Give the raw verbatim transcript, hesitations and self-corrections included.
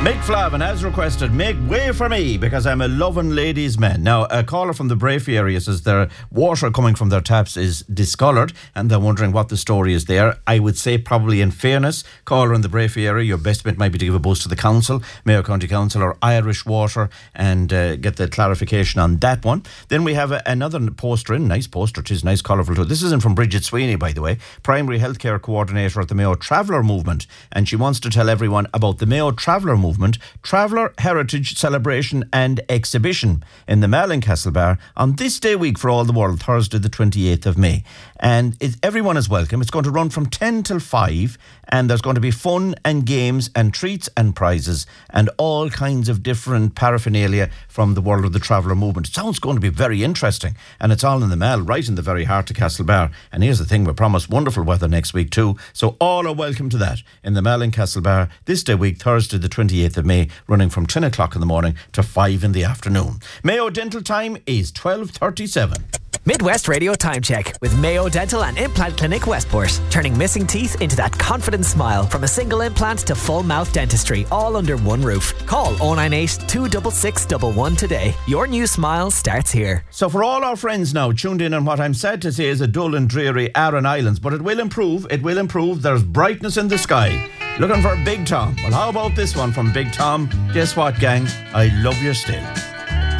Mick Flavin has requested, make way for me because I'm a loving ladies' man. Now, a caller from the Brafey area says their water coming from their taps is discoloured and they're wondering what the story is there. I would say probably in fairness, caller in the Brafey area, your best bet might be to give a buzz to the council, Mayo County Council or Irish Water, and uh, get the clarification on that one. Then we have a, another poster in, nice poster, it is nice, colourful too. This isn't from Bridget Sweeney, by the way, Primary Healthcare Coordinator at the Mayo Traveller Movement, and she wants to tell everyone about the Mayo Traveller Movement Traveller Heritage Celebration and Exhibition in the Malin Castle Bar on this day week for all the world, Thursday the twenty-eighth of May. And it, everyone is welcome. It's going to run from ten till five, and there's going to be fun and games and treats and prizes and all kinds of different paraphernalia from the world of the Traveller Movement. It sounds going to be very interesting, and it's all in the Mall, right in the very heart of Castle Bar. And here's the thing, we promise wonderful weather next week too, so all are welcome to that in the Malin Castle Bar this day week, Thursday the twenty-eighth of May, running from ten o'clock in the morning to five in the afternoon. Mayo Dental time is twelve thirty-seven. Midwest Radio Time Check with Mayo Dental and Implant Clinic Westport. Turning missing teeth into that confident smile. From a single implant to full mouth dentistry, all under one roof. Call oh nine eight, two six six, one one today. Your new smile starts here. So for all our friends now tuned in on what I'm sad to say is a dull and dreary Aran Islands, but it will improve, it will improve. There's brightness in the sky. Looking for Big Tom. Well, how about this one from Big Tom? Guess what, gang? I love you still.